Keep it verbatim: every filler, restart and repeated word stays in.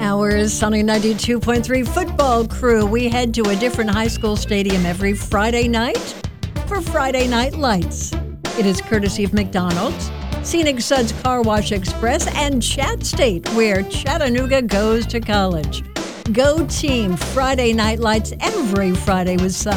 hours, Sunny ninety-two point three football crew. We head to a different high school stadium every Friday night for Friday Night Lights. It is courtesy of McDonald's, Scenic Suds Car Wash Express, and Chat State, where Chattanooga goes to college. Go team! Friday Night Lights every Friday with Sunny.